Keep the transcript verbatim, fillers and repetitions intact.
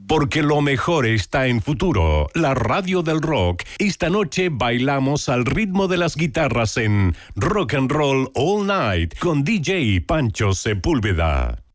Porque lo mejor está en Futuro, la radio del rock. Esta noche bailamos al ritmo de las guitarras en Rock and Roll All Night con D J Pancho Sepúlveda.